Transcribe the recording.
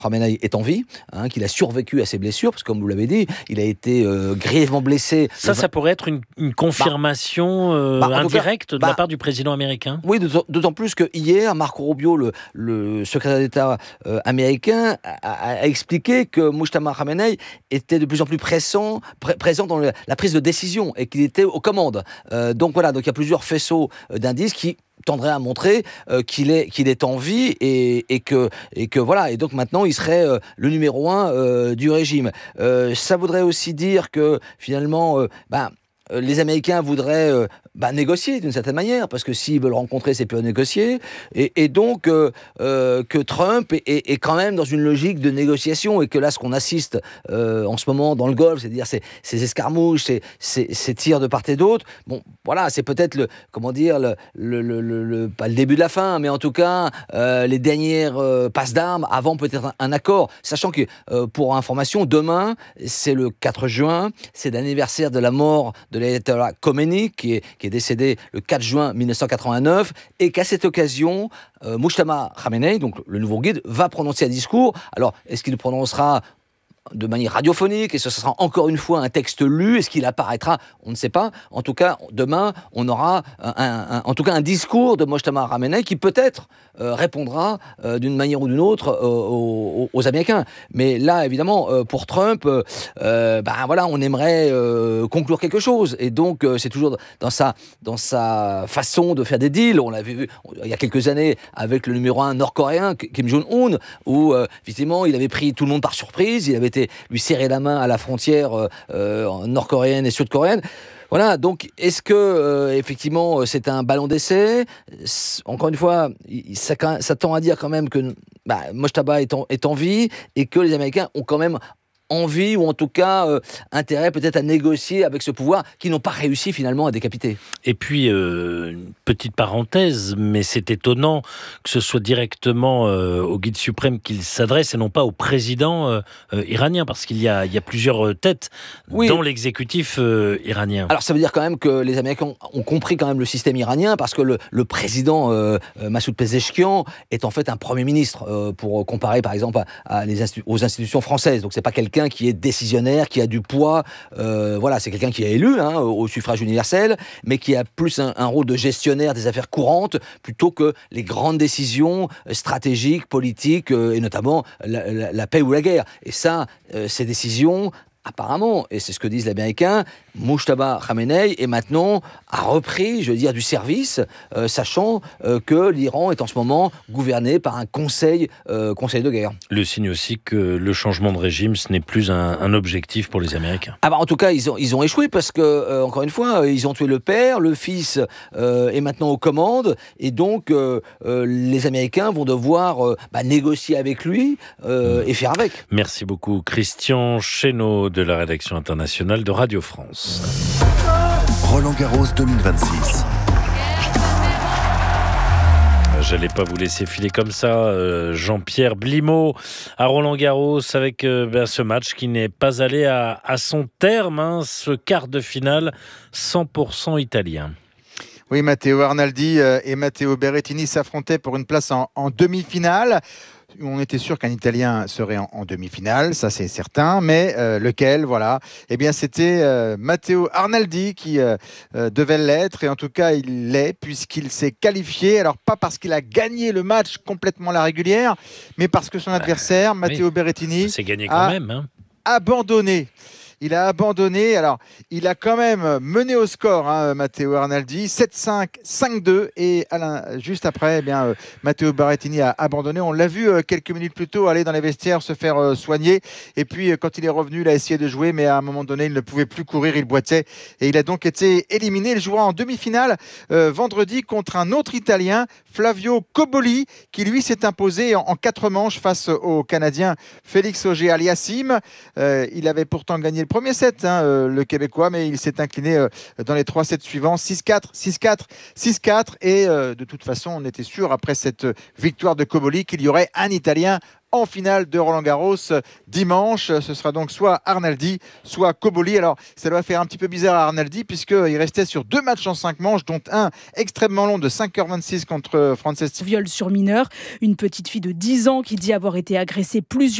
Khamenei est en vie, qu'il a survécu à ses blessures, parce que comme vous l'avez dit, il a été grièvement blessé. Ça pourrait être une confirmation indirecte de la part du président américain. Oui, d'autant plus que hier, Marco Rubio, le secrétaire d'État américain, a expliqué que Mujtaba Khamenei était de plus en plus présent dans la prise de décision et qu'il était aux commandes. Donc voilà, donc il y a plusieurs faisceaux d'indices qui tendrait à montrer qu'il est en vie et que voilà, et donc maintenant il serait le numéro 1 du régime. Ça voudrait aussi dire que finalement les Américains voudraient négocier d'une certaine manière, parce que s'ils veulent rencontrer, c'est plus négocier, et donc que Trump est quand même dans une logique de négociation, et que là, ce qu'on assiste en ce moment dans le Golfe, c'est-à-dire ces escarmouches, ces tirs de part et d'autre, bon, voilà, c'est peut-être pas le début de la fin, mais en tout cas, les dernières passes d'armes avant peut-être un accord, sachant que, pour information, demain, c'est le 4 juin, c'est l'anniversaire de la mort de l'ayatollah Khomeini, qui est décédé le 4 juin 1989, et qu'à cette occasion, Mujtaba Khamenei, donc le nouveau guide, va prononcer un discours. Alors, est-ce qu'il le prononcera de manière radiophonique, et ce sera encore une fois un texte lu, est-ce qu'il apparaîtra, on ne sait pas. En tout cas, demain, on aura un discours de Mujtaba Khamenei qui peut-être répondra d'une manière ou d'une autre aux Américains. Mais là, évidemment, pour Trump, voilà, on aimerait conclure quelque chose, et donc c'est toujours dans sa façon de faire des deals. On l'avait vu il y a quelques années avec le numéro 1 nord-coréen, Kim Jong-un, où effectivement, il avait pris tout le monde par surprise, il avait lui serrer la main à la frontière nord-coréenne et sud-coréenne. Voilà, donc est-ce que effectivement c'est un ballon d'essai ? Encore une fois, ça tend à dire quand même que Mujtaba est en vie, et que les Américains ont quand même envie, ou en tout cas intérêt peut-être à négocier avec ce pouvoir qu'ils n'ont pas réussi finalement à décapiter. Et puis, une petite parenthèse, mais c'est étonnant que ce soit directement au guide suprême qu'il s'adresse et non pas au président iranien, parce qu'il y a plusieurs têtes dans l'exécutif iranien. Alors ça veut dire quand même que les Américains ont compris quand même le système iranien, parce que le président Massoud Pezeshkian est en fait un premier ministre, pour comparer par exemple aux institutions françaises. Donc c'est pas quelqu'un qui est décisionnaire, qui a du poids, voilà, c'est quelqu'un qui est élu au suffrage universel, mais qui a plus un rôle de gestionnaire des affaires courantes, plutôt que les grandes décisions stratégiques, politiques, et notamment la paix ou la guerre. Et ça, ces décisions, apparemment, et c'est ce que disent les Américains, Mujtaba Khamenei est maintenant a repris, je veux dire, du service, sachant que l'Iran est en ce moment gouverné par un conseil de guerre. Le signe aussi que le changement de régime, ce n'est plus un objectif pour les Américains. En tout cas, ils ont échoué, parce que, encore une fois, ils ont tué le père, le fils est maintenant aux commandes, et donc les Américains vont devoir négocier avec lui et faire avec. Merci beaucoup, Christian Chesneau de la rédaction internationale de Radio France. Roland Garros 2026. J'allais pas vous laisser filer comme ça, Jean-Pierre Blimaud à Roland Garros, avec ce match qui n'est pas allé à son terme, ce quart de finale 100% italien. Oui, Matteo Arnaldi et Matteo Berrettini s'affrontaient pour une place en demi-finale. On était sûr qu'un Italien serait en demi-finale, ça c'est certain, mais lequel, voilà. Eh bien, c'était Matteo Arnaldi qui devait l'être, et en tout cas, il l'est, puisqu'il s'est qualifié. Alors, pas parce qu'il a gagné le match complètement à la régulière, mais parce que son adversaire, Matteo Berrettini, c'est gagné quand même, abandonné. Il a abandonné. Alors, il a quand même mené au score, Matteo Arnaldi, 7-5, 5-2. Et juste après, Matteo Berrettini a abandonné. On l'a vu quelques minutes plus tôt aller dans les vestiaires se faire soigner. Et puis, quand il est revenu, il a essayé de jouer, mais à un moment donné, il ne pouvait plus courir, il boitait. Et il a donc été éliminé. Il jouera en demi-finale vendredi contre un autre Italien, Flavio Cobolli, qui lui s'est imposé en 4 manches face au Canadien Félix Auger-Aliassime. Il avait pourtant gagné le premier set, le Québécois, mais il s'est incliné dans les 3 sets suivants, 6-4, 6-4, 6-4. Et de toute façon, on était sûr, après cette victoire de Cobolli, qu'il y aurait un Italien en finale de Roland-Garros dimanche. Ce sera donc soit Arnaldi, soit Cobolli. Alors, ça doit faire un petit peu bizarre à Arnaldi puisqu'il restait sur 2 matchs en 5 manches, dont un extrêmement long de 5h26 contre Frances Tiafoe. Viol sur mineur, une petite fille de 10 ans qui dit avoir été agressée plusieurs